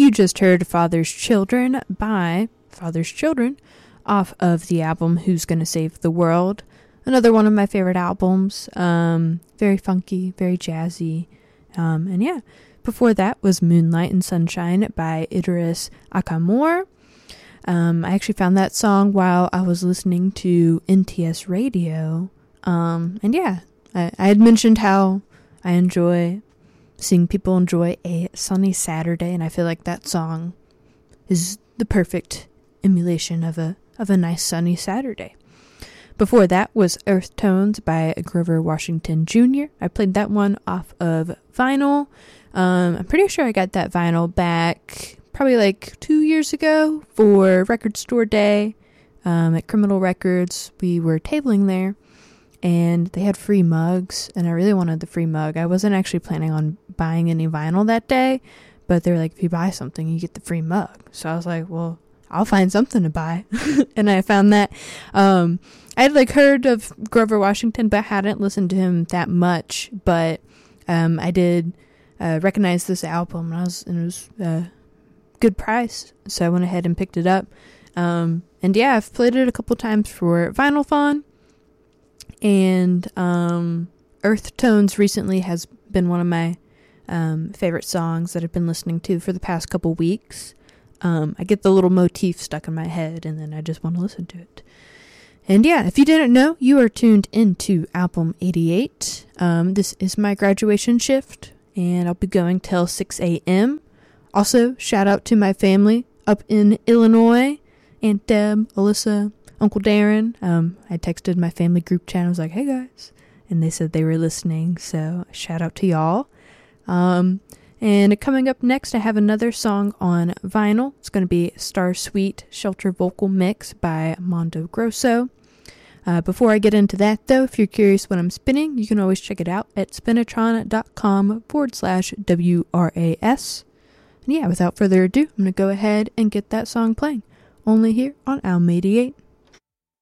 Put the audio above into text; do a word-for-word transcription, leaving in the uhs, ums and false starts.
You just heard Father's Children by Father's Children off of the album Who's Gonna Save the World. Another one of my favorite albums. Um, very funky, very jazzy. Um, and yeah, before that was Moonlight and Sunshine by Idris Akamor. Um, I actually found that song while I was listening to N T S Radio. Um, and yeah, I, I had mentioned how I enjoy seeing people enjoy a sunny Saturday, and I feel like that song is the perfect emulation of a of a nice sunny Saturday. Before that was Earth Tones by Grover Washington Junior I played that one off of vinyl. Um, I'm pretty sure I got that vinyl back probably like two years ago for Record Store Day um, at Criminal Records. We were tabling there, and they had free mugs, and I really wanted the free mug. I wasn't actually planning on buying any vinyl that day, but they were like, if you buy something, you get the free mug. So I was like, well, I'll find something to buy. And I found that. Um, I had like heard of Grover Washington, but hadn't listened to him that much. But um, I did uh, recognize this album, and, I was, and it was a good price. So I went ahead and picked it up. Um, and yeah, I've played it a couple times for Vinyl Fawn. And um, Earth Tones recently has been one of my um, favorite songs that I've been listening to for the past couple weeks. Um, I get the little motif stuck in my head, and then I just want to listen to it. And yeah, if you didn't know, you are tuned into Album eighty-eight. Um, this is my graduation shift, and I'll be going till six a.m. Also, shout out to my family up in Illinois. Aunt Deb, Alyssa, Uncle Darren. Um, I texted my family group chat. I was like, hey guys. And they said they were listening, so shout out to y'all. Um... And coming up next, I have another song on vinyl. It's going to be Star Sweet Shelter Vocal Mix by Mondo Grosso. Uh, before I get into that, though, if you're curious what I'm spinning, you can always check it out at spinatron.com forward slash WRAS. And yeah, without further ado, I'm going to go ahead and get that song playing. Only here on Album eighty-eight.